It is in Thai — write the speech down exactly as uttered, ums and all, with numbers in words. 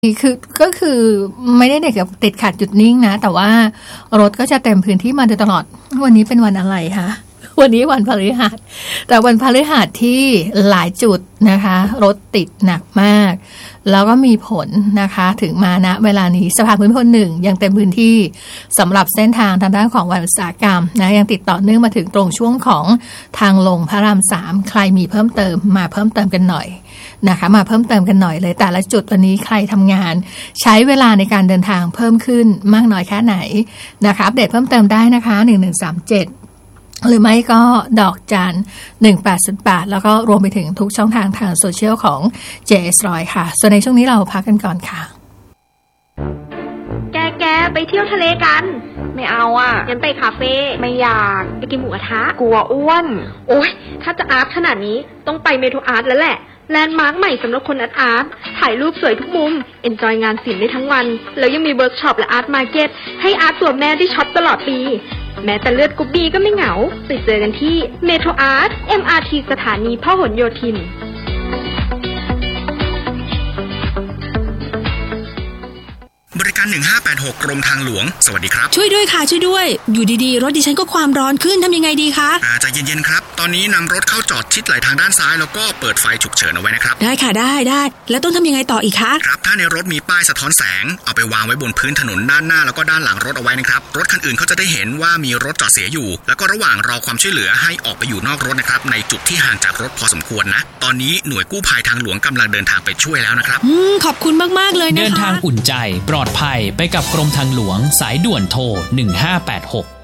คือก็คือไม่ได้เด็กกับติดขัดจุดนิ่งนะแต่ว่ารถก็จะเต็มพื้นที่มาโดยตลอดวันนี้เป็นวันอะไรคะวันนี้วันพฤหัสแต่วันพฤหัสที่หลายจุดนะคะรถติดหนักมากแล้วก็มีผลนะคะถึงมาณเวลานี้สะพานภูมิพลหนึ่งยังเต็มพื้นที่สำหรับเส้นทางทางด้านของวัยอุตสาหกรรมนะยังติดต่อเนื่องมาถึงตรงช่วงของทางลงพระรามสามใครมีเพิ่มเติมมาเพิ่มเติมกันหน่อยนะคะมาเพิ่มเติมกันหน่อยเลยแต่ละจุดวันนี้ใครทำงานใช้เวลาในการเดินทางเพิ่มขึ้นมากน้อยแค่ไหนนะคะอัปเดตเพิ่มเติมได้นะคะหนึ่งหนึ่งสามเจ็ดหรือไม่ก็ดอกจันหนึ่งแปดศูนย์แปดแล้วก็รวมไปถึงทุกช่องทางทางโซเชียลของ เจ เอส ร้อย ค่ะส่วนในช่วงนี้เราพักกันก่อนค่ะแกแกไปเที่ยวทะเลกันไม่เอาอ่ะงั้นไปคาเฟ่ไม่อยากไปกินหมูกระทะกลัวอ้วนโอ๊ยถ้าจะอาร์ตขนาดนี้ต้องไปเมโทรอาร์ตแล้วแหละแลนด์มาร์คใหม่สำหรับคนอาร์ตอาร์ตถ่ายรูปสวยทุกมุมเอนจอยงานศิลป์ได้ทั้งวันแล้วยังมีเวิร์กช็อปและอาร์ตมาร์เก็ตให้อาร์ตตัวแม่ได้ช็อปตลอดปีแม้แต่เลือดกรุ๊ปบีก็ไม่เหงาไปเจอกันที่เมโทรอาร์ต เอ็ม อาร์ ที สถานีพหลโยธินบริการหนึ่งห้าแปดหกกรมทางหลวงสวัสดีครับช่วยด้วยค่ะช่วยด้วยอยู่ดีๆรถดิฉันก็ความร้อนขึ้นทำยังไงดีคะอ่าใจเย็นๆครับตอนนี้นำรถเข้าจอดชิดไหลทางด้านซ้ายแล้วก็เปิดไฟฉุกเฉินเอาไว้นะครับได้ค่ะได้ได้แล้วต้องทำยังไงต่ออีกคะครับถ้าในรถมีป้ายสะท้อนแสงเอาไปวางไว้บนพื้นถนนด้านหน้าแล้วก็ด้านหลังรถเอาไว้นะครับรถคันอื่นเขาจะได้เห็นว่ามีรถจอดเสียอยู่แล้วก็ระหว่างรอความช่วยเหลือให้ออกไปอยู่นอกรถนะครับในจุดที่ห่างจากรถพอสมควรนะตอนนี้หน่วยกู้ภัยทางหลวงกำลังเดินทางไปช่วยแล้วนะครับอืมขอบคุณมากๆเลยนะคะเดินทางอุ่นใจปลอดภัยไปกับกรมทางหลวงสายด่วนโทรหนึ่งห้าแปดหก